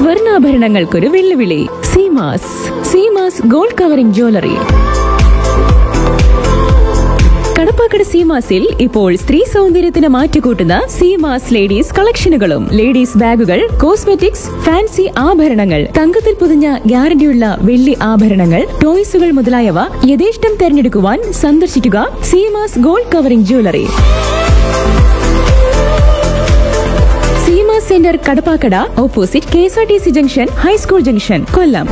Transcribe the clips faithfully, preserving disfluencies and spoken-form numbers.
സ്വർണ്ണാഭരണങ്ങൾക്കൊരു വെല്ലുവിളി. Seemas Seemas gold covering jewellery. Kadappakada സീമാസിൽ ഇപ്പോൾ സ്ത്രീ സൗന്ദര്യത്തിന് മാറ്റുകൂട്ടുന്ന സീമാസ് ലേഡീസ് കളക്ഷനുകളും ലേഡീസ് ബാഗുകൾ, കോസ്മെറ്റിക്സ്, ഫാൻസി ആഭരണങ്ങൾ, തങ്കത്തിൽ പൊതിഞ്ഞ ഗ്യാരണ്ടിയുള്ള വെള്ളി ആഭരണങ്ങൾ, ടോയ്സുകൾ മുതലായവ യഥേഷ്ടം തെരഞ്ഞെടുക്കുവാൻ സന്ദർശിക്കുക Seemas gold covering jewellery. Seemas centre Kadappakada, opposite K S R T C junction, high school junction, കൊല്ലം.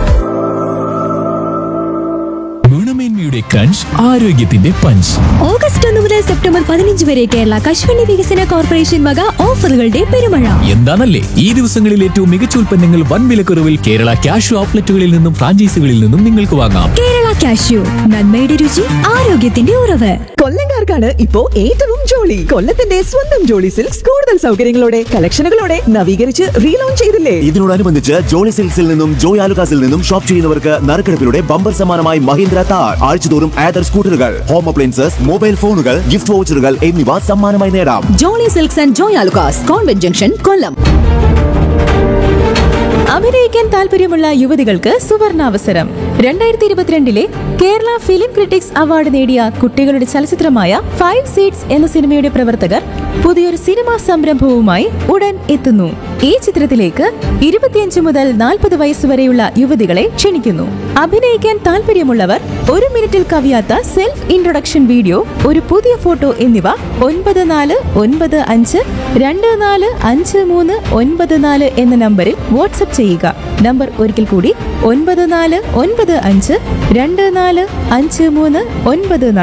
ഗുണമേന്മയുടെ ക്രഞ്ച്, ആരോഗ്യത്തിന്റെ പഞ്ച്. ഓഗസ്റ്റ് ഒന്ന് മുതൽ സെപ്റ്റംബർ പതിനഞ്ച് വരെ കേരള കശുവണ്ടി വികസന കോർപ്പറേഷൻ വക ഓഫറുകളുടെ പെരുമഴ. എന്താണല്ലേ ഈ ദിവസങ്ങളിൽ ഏറ്റവും മികച്ച ഉൽപ്പന്നങ്ങൾ വൻ വിലക്കുറവിൽ കേരള കാഷ്യൂ ഔട്ട്ലെറ്റുകളിൽ നിന്നും ഫ്രാഞ്ചൈസികളിൽ നിന്നും നിങ്ങൾക്ക് വാങ്ങാം. കേരള കാഷ്യൂ, നന്മയുടെ രുചി, ആരോഗ്യത്തിന്റെ ഉറവ്. കൊല്ലംകാർക്കാണ് ഇപ്പോ ഏറ്റവും ജോളി. കൊല്ലത്തിന്റെ സ്വന്തം ജോളി സിൽക്സ് കൂടുതൽ സൗകര്യങ്ങളോടെ കളക്ഷനുകളോടെ നവീകരിച്ച് റീലോഞ്ച് ചെയ്തില്ലേ? ഇതിനോടനുബന്ധിച്ച് ജോളി സിൽക്സിൽ നിന്നും ജോയ് ആലുകാസിൽ നിന്നും ഷോപ്പ് ചെയ്യുന്നവർക്ക് നറുക്കെടുപ്പിലൂടെ ബമ്പർ സമ്മാനമായി മഹീന്ദ്ര താർ, ആഴ്ചതോറും ആദർ സ്കൂട്ടറുകൾ, ഹോം അപ്ലയൻസസ്, മൊബൈൽ ഫോണുകൾ, ഗിഫ്റ്റ് വൗച്ചറുകൾ എന്നിവ സമ്മാനമായി നേടാം. Jolly silks and Joy Alukkas, convent junction, കൊല്ലം. അഭിനയിക്കാൻ താല്പര്യമുള്ള യുവതികൾക്ക് സുവർണാവസരം. രണ്ടായിരത്തി ഇരുപത്തിരണ്ടിലെ കേരള ഫിലിം ക്രിട്ടിക്സ് അവാർഡ് നേടിയ കുട്ടികളുടെ ചലച്ചിത്രമായ ഫൈവ് സീറ്റ്സ് എന്ന സിനിമയുടെ പ്രവർത്തകർ പുതിയൊരു സിനിമാ സംരംഭവുമായി ഉടൻ എത്തുന്നു. ഈ ചിത്രത്തിലേക്ക് ഇരുപത്തിയഞ്ച് മുതൽ നാൽപ്പത് വയസ്സുവരെയുള്ള യുവതികളെ ക്ഷണിക്കുന്നു. അഭിനയിക്കാൻ താല്പര്യമുള്ളവർ ഒരു മിനിറ്റിൽ കവിയാത്ത സെൽഫ് ഇൻട്രൊഡക്ഷൻ വീഡിയോ, ഒരു പുതിയ ഫോട്ടോ എന്നിവ ഒൻപത് നാല് ഒൻപത് അഞ്ച് രണ്ട് നാല് അഞ്ച് മൂന്ന് ഒൻപത് നാല് എന്ന നമ്പറിൽ വാട്സ്ആപ്പ് ചെയ്യുക. നമ്പർ ഒരിക്കൽ കൂടി, ഒൻപത് നാല് ഒൻപത് അഞ്ച് രണ്ട് നാല് അഞ്ച് മൂന്ന് ഒൻപത് നാല്.